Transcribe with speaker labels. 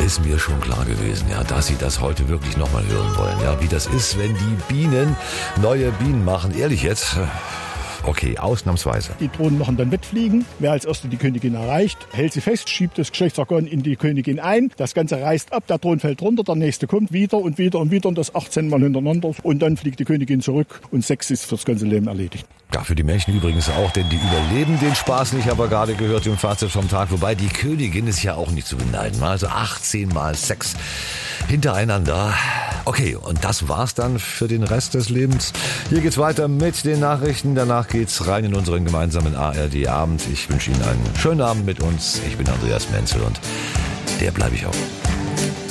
Speaker 1: ist mir schon klar gewesen, ja, dass Sie das heute wirklich nochmal hören wollen. Ja, wie das ist, wenn die Bienen neue Bienen machen. Ehrlich jetzt? Okay, ausnahmsweise.
Speaker 2: Die Drohnen machen dann Wettfliegen. Wer als Erster die Königin erreicht, hält sie fest, schiebt das Geschlechtsorgan in die Königin ein. Das Ganze reißt ab, der Drohnen fällt runter, der nächste kommt wieder und wieder und wieder und das 18 Mal hintereinander. Und dann fliegt die Königin zurück und Sex ist fürs ganze Leben erledigt.
Speaker 1: Ja, für die Männchen übrigens auch, denn die überleben den Spaß nicht, aber gerade gehört im Fazit vom Tag. Wobei die Königin ist ja auch nicht zu beneiden. Also 18 Mal Sex hintereinander. Okay, und das war's dann für den Rest des Lebens. Hier geht's weiter mit den Nachrichten. Danach geht's rein in unseren gemeinsamen ARD-Abend. Ich wünsche Ihnen einen schönen Abend mit uns. Ich bin Andreas Menzel und der bleibe ich auch.